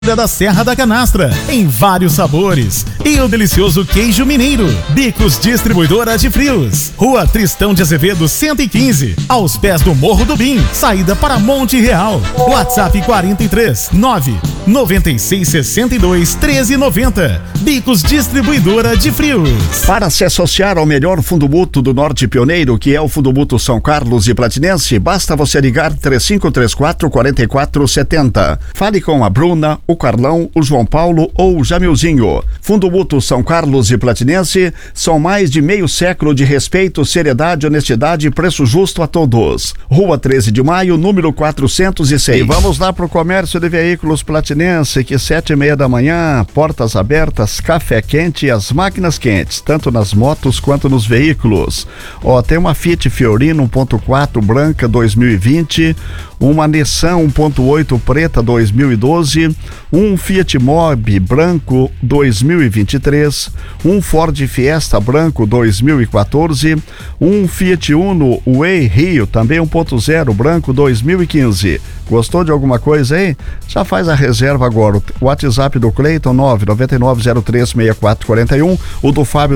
Da Serra da Canastra, em vários sabores, e o delicioso queijo mineiro. Bicos Distribuidora de Frios, Rua Tristão de Azevedo 115, aos pés do Morro do Bim, saída para Monte Real. WhatsApp 43 9 96 62 13 90. Bicos Distribuidora de Frios. Para se associar ao melhor fundo mútuo do Norte Pioneiro, que é o Fundo Mútuo São Carlos e Platinense, basta você ligar 3534 4470. Fale com a Bruna, o Carlão, o João Paulo ou o Jamilzinho. Fundo Mútuo São Carlos e Platinense são mais de meio século de respeito, seriedade, honestidade e preço justo a todos. Rua 13 de Maio, número 406. E vamos lá pro comércio de veículos Platinense, que 7:30 da manhã, portas abertas, café quente e as máquinas quentes, tanto nas motos quanto nos veículos. Tem uma Fiat Fiorino 1.4 branca 2020, uma Nissan 1.8 preta 2012, um Fiat Mobi branco 2023, um Ford Fiesta branco 2014, um Fiat Uno Way Rio também 1.0 branco 2015. Gostou de alguma coisa aí? Já faz a reserva agora. O WhatsApp do Cleiton 999036441, o do Fábio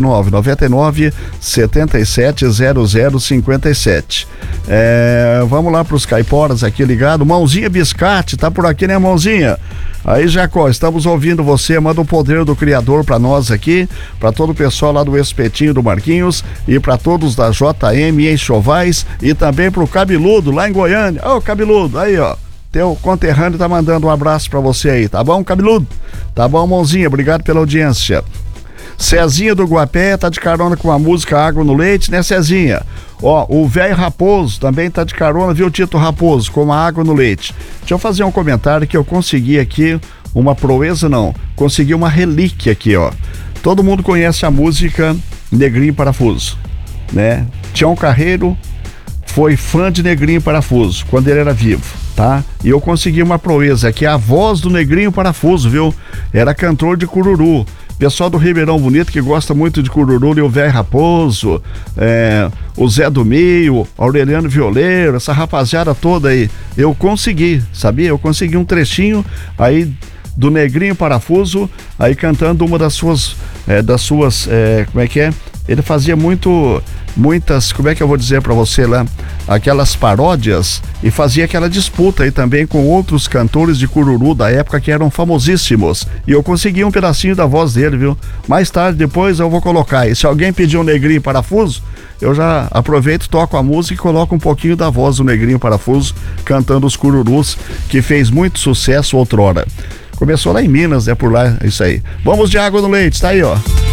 999770057. Vamos lá para os caiporas aqui ligado. Mãozinha Biscate, tá por aqui, né, Mãozinha? Aí, Jacó, estamos ouvindo você. Manda o poder do Criador para nós aqui, para todo o pessoal lá do Espetinho do Marquinhos e para todos da JM em Chovais e também pro Cabeludo lá em Goiânia. Ô, Cabeludo, aí, ó. Teu conterrâneo tá mandando um abraço para você aí, tá bom, Cabeludo? Tá bom, Mãozinha, obrigado pela audiência. Cezinha do Guapé tá de carona com a música Água no Leite, né, Cezinha? O velho Raposo também tá de carona, viu, Tito Raposo, com a Água no Leite. Deixa eu fazer um comentário que eu consegui aqui, uma proeza não, consegui uma relíquia aqui, ó. Todo mundo conhece a música Negrinho Parafuso, né? Tião Carreiro foi fã de Negrinho Parafuso quando ele era vivo, tá? E eu consegui uma proeza aqui, a voz do Negrinho Parafuso, viu? Era cantor de Cururu. Pessoal do Ribeirão Bonito que gosta muito de Cururu, e o velho Raposo, o Zé do Meio, Aureliano Violeiro, essa rapaziada toda aí. Eu consegui, sabia? Eu consegui um trechinho aí do Negrinho Parafuso, aí cantando uma das suas, como é que é? Ele fazia muitas, como é que eu vou dizer pra você lá, aquelas paródias, e fazia aquela disputa aí também com outros cantores de Cururu da época que eram famosíssimos, e eu consegui um pedacinho da voz dele, viu? Mais tarde, depois eu vou colocar, e se alguém pedir um Negrinho Parafuso, eu já aproveito, toco a música e coloco um pouquinho da voz do Negrinho Parafuso, cantando os Cururus, que fez muito sucesso outrora. Começou lá em Minas, por lá, isso aí. Vamos de Água no Leite, tá aí, ó.